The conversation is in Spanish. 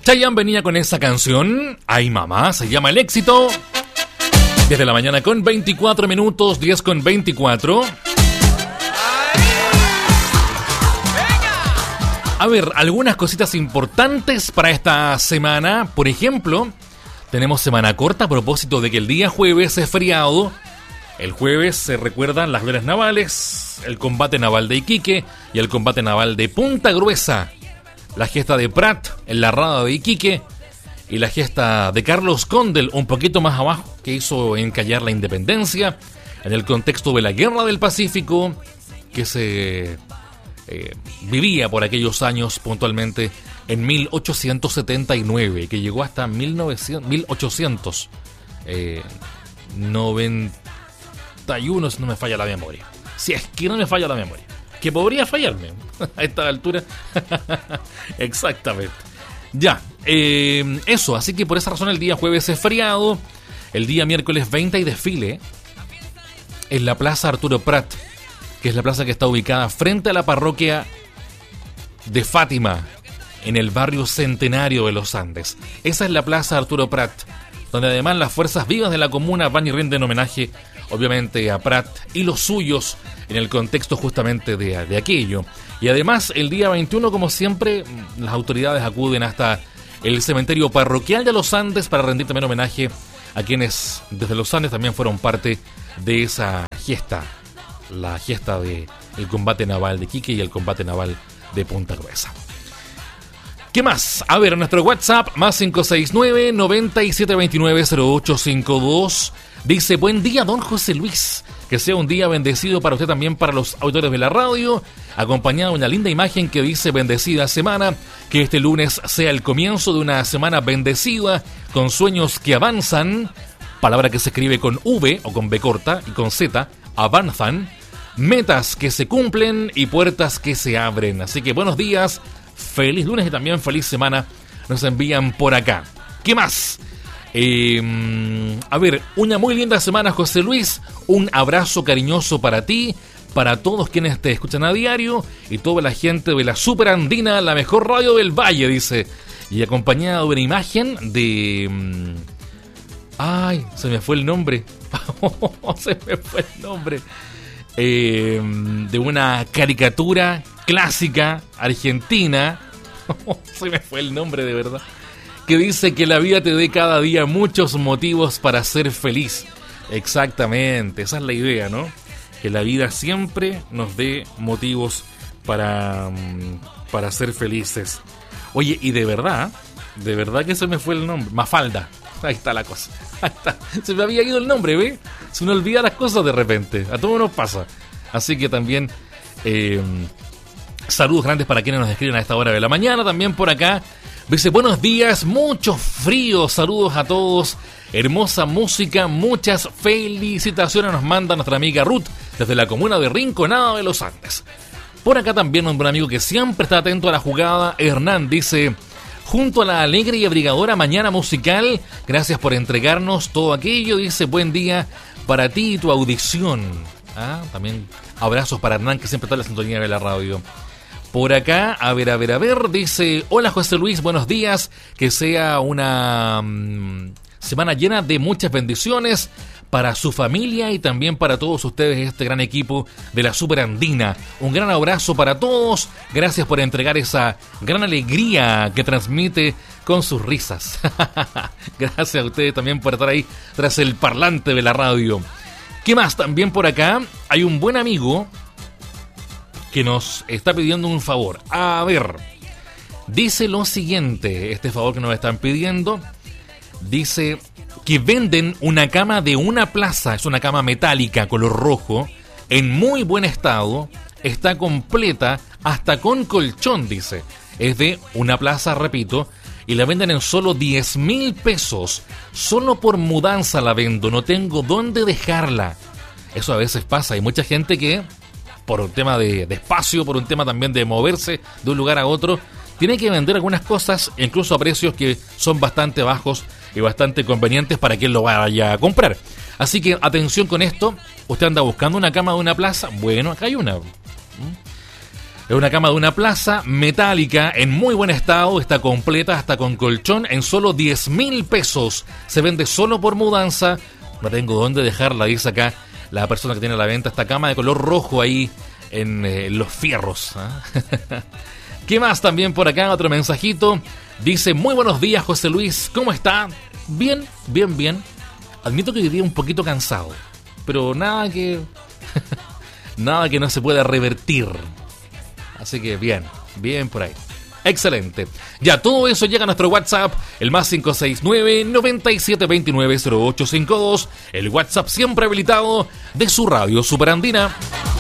Chayanne venía con esa canción, Ay Mamá, se llama El Éxito. 10 de la mañana con 24 minutos, 10 con 24. A ver, algunas cositas importantes para esta semana. Por ejemplo, tenemos semana corta a propósito de que el día jueves es feriado. El jueves se recuerdan las glorias navales, el combate naval de Iquique y el combate naval de Punta Gruesa. La gesta de Prat en la rada de Iquique y la gesta de Carlos Condel un poquito más abajo, que hizo encallar la independencia en el contexto de la Guerra del Pacífico que se vivía por aquellos años, puntualmente en 1879, que llegó hasta 1891, si no me falla la memoria. Si es que no me falla la memoria, que podría fallarme a esta altura. Exactamente. Ya, eso, así que por esa razón el día jueves es feriado. El día miércoles 20 hay desfile en la Plaza Arturo Prat, que es la plaza que está ubicada frente a la parroquia de Fátima, en el barrio Centenario de los Andes. Esa es la Plaza Arturo Prat, donde además las fuerzas vivas de la comuna van y rinden homenaje, obviamente, a Prat y los suyos en el contexto justamente de aquello. Y además, el día 21, como siempre, las autoridades acuden hasta el cementerio parroquial de los Andes para rendir también homenaje a quienes desde los Andes también fueron parte de esa gesta, la gesta del combate naval de Iquique y el combate naval de Punta Gruesa. ¿Qué más? A ver, nuestro WhatsApp, más 569-9729-0852. Dice, buen día, don José Luis. Que sea un día bendecido para usted, también para los auditores de la radio. Acompañado de una linda imagen que dice, bendecida semana. Que este lunes sea el comienzo de una semana bendecida, con sueños que avanzan. Palabra que se escribe con V o con B corta y con Z, avanzan. Metas que se cumplen y puertas que se abren. Así que buenos días, feliz lunes y también feliz semana. Nos envían por acá. ¿Qué más? A ver, una muy linda semana, José Luis. Un abrazo cariñoso para ti, para todos quienes te escuchan a diario y toda la gente de la Super Andina, la mejor radio del Valle, dice. Y acompañado de una imagen de... Ay, se me fue el nombre. Se me fue el nombre. De una caricatura clásica argentina. Se me fue el nombre, de verdad. Que dice que la vida te dé cada día muchos motivos para ser feliz. Exactamente, esa es la idea, ¿no? Que la vida siempre nos dé motivos para ser felices. Oye, y de verdad que se me fue el nombre. Mafalda, ahí está la cosa. Ahí está. Se me había ido el nombre, ¿ve? Se me olvida las cosas de repente. A todos nos pasa. Así que también saludos grandes para quienes nos escriben a esta hora de la mañana. También por acá dice, buenos días, mucho frío, saludos a todos, hermosa música, muchas felicitaciones nos manda nuestra amiga Ruth desde la comuna de Rinconada de los Andes. Por acá también un buen amigo que siempre está atento a la jugada, Hernán, dice, junto a la alegre y abrigadora mañana musical, gracias por entregarnos todo aquello, dice, buen día para ti y tu audición. También abrazos para Hernán, que siempre está en la sintonía de la radio. Por acá, a ver, dice, hola José Luis, buenos días, que sea una semana llena de muchas bendiciones para su familia y también para todos ustedes, este gran equipo de la Super Andina. Un gran abrazo para todos, gracias por entregar esa gran alegría que transmite con sus risas. Gracias a ustedes también por estar ahí tras el parlante de la radio. ¿Qué más? También por acá hay un buen amigo que nos está pidiendo un favor. A ver, dice lo siguiente, este favor que nos están pidiendo, dice que venden una cama de una plaza, es una cama metálica color rojo, en muy buen estado, está completa, hasta con colchón, dice. Es de una plaza, repito, y la venden en solo 10,000 pesos. Solo por mudanza la vendo, no tengo dónde dejarla. Eso a veces pasa, hay mucha gente que por un tema de espacio, por un tema también de moverse de un lugar a otro, tiene que vender algunas cosas, incluso a precios que son bastante bajos y bastante convenientes para quien lo vaya a comprar. Así que atención con esto, usted anda buscando una cama de una plaza, bueno, acá hay una. Es una cama de una plaza metálica en muy buen estado, está completa, hasta con colchón, en solo 10.000 pesos. Se vende solo por mudanza. No tengo dónde dejarla, dice acá la persona que tiene a la venta esta cama de color rojo ahí en los fierros. ¿Qué más también por acá? Otro mensajito. Dice, muy buenos días, José Luis, ¿cómo está? Bien, bien, bien. Admito que hoy día un poquito cansado, pero nada que nada que no se pueda revertir. Así que bien, bien por ahí. Excelente. Ya, todo eso llega a nuestro WhatsApp, el más 569-9729-0852, el WhatsApp siempre habilitado de su radio Superandina.